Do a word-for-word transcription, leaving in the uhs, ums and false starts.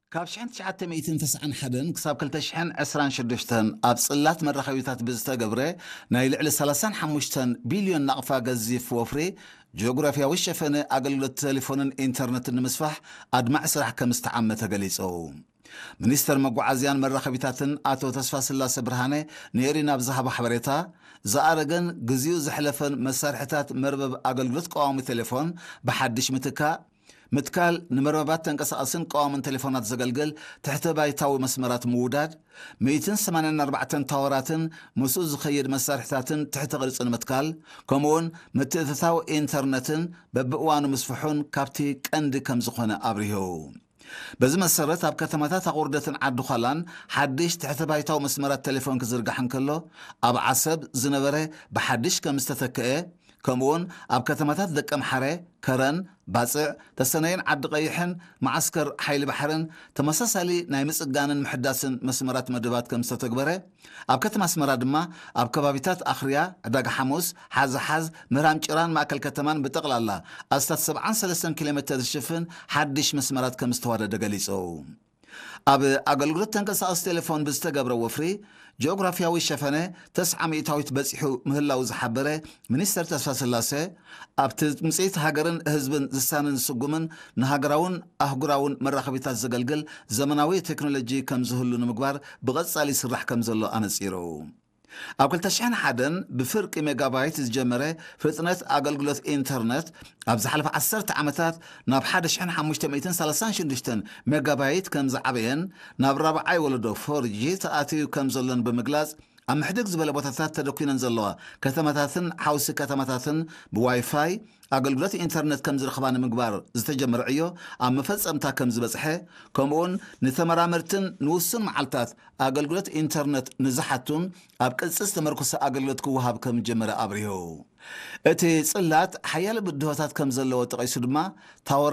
ካብ ሽሕን ትሽዓተ ሚእትን ተስዓን ሓደን ክሳብ ክልተ ሽሕን ዕስራን ሽዱሽተን ኣብ ጽላት መራኸቢታት ብዝተገብረ ናይ ልዕሊ ሰላሳን ሓሙሽተን ቢልዮን ናቕፋ ገዚፍ ወፍሪ ጂኦግራፊያዊ ሸፈነ ኣገልግሎት ቴሌፎንን ኢንተርነትን ንምስፋሕ ኣድማዕ ስራሕ ከም ዝተዓመተ ገሊጹ። ሚኒስተር መጓዓዝያን መራኸቢታትን ኣቶ ተስፋ ስላሴ ብርሃነ ነይሪና ብዝሃባ ሓበሬታ ዝኣረገን ግዚኡ ዝሕለፈን መሳርሕታት መርበብ ኣገልግሎት ቀዋሚ ቴሌፎን ብሓድሽ ምትካእ ምትካል ንመርበባት ተንቀሳቐስን ቀዋምን ቴሌፎናት ዘገልግል ትሕተ ባይታዊ መስመራት ምውዳድ مئتين ثمانية وأربعين ታወራትን ምስኡ ዝኸይድ መሳርሕታትን ትሕተ ቅርጽን ምትካል ከምኡውን ምትእትታው ኢንተርነትን በብእዋኑ ምስፍሑን ካብቲ ቀንዲ ከም ዝኾነ ኣብሪሁ። በዚ መሰረት ኣብ ከተማታት ኣቑርደትን ዓዲ ኋላን ሓድሽ ትሕተ ባይታዊ መስመራት ቴሌፎን ክዝርጋሕ እንከሎ ኣብ ዓሰብ ዝነበረ ብሓድሽ ከም ዝተተክአ ከምኡውን ኣብ ከተማታት ደቀ ምሓረ ከረን ባጽዕ ተሰነይን ዓዲ ቀይሕን ማዓስከር ሓይሊ ባሕርን ተመሳሳሊ ናይ ምጽጋንን ምሕዳስን መስመራት መደባት ከም ዝተተግበረ ኣብ ከተማ ኣስመራ ድማ ኣብ ከባቢታት ኣኽርያ ዕዳጋ ሓሙስ ሓዝሓዝ ምራም ጭራን ማእከል ከተማን ብጠቕላላ ኣስታት ሰብዓን ሰለስተን ኪሎ ሜትር ዝሽፍን ሓድሽ መስመራት ከም ዝተዋደደ ገሊጹ። ኣብ ኣገልግሎት ተንቀሳቐስ ቴሌፎን ብዝተገብረ ወፍሪ ጂኦግራፊያዊ ሸፈነ ተስዓ ሚእታዊት በፂሑ ምህላው ዝሓበረ ሚኒስተር ተስፋ ስላሴ ኣብቲ ምጽኢት ሃገርን ህዝብን ዝሳንን ዝስጉምን ንሃገራውን ኣህጉራውን መራኸቢታት ዘገልግል ዘመናዊ ቴክኖሎጂ ከም ዝህሉ ንምግባር ብቐጻሊ ስራሕ ከም ዘሎ ኣነጺሩ። ኣብ ክልተ ሽሕን ሓደን ብፍርቂ ሜጋባይት ዝጀመረ ፍጥነት ኣገልግሎት ኢንተርነት ኣብ ዝሓለፈ ዓሰርተ ዓመታት ናብ ሓደ ሽሕን ሓሙሽተ ሚእትን ሰላሳን ሽዱሽተን ሜጋባይት ከም ዝዓበየን ናብ ራብዓይ ወለዶ ፎር ጂ ተኣትዩ ከም ዘሎን ብምግላጽ ኣብ ምሕድግ ዝበለ ቦታታት ተደኪነን ዘለዋ ከተማታትን ሓውሲ ከተማታትን ብዋይፋይ ኣገልግሎት ኢንተርነት ከም ዝረኽባ ንምግባር ዝተጀመረ ዕዮ ኣብ መፈጸምታ ከም ዝበጽሐ ከምኡውን ንተመራመርትን ንውሱን መዓልታት ኣገልግሎት ኢንተርነት ንዝሓቱን ኣብ ቅጽ ዝተመርኮሰ ኣገልግሎት ክወሃብ ከም ጀመረ ኣብሪሁ። እቲ ጽላት ሓያለ ብድሆታት ከም ዘለዎ ጠቒሱ ድማ ታወራ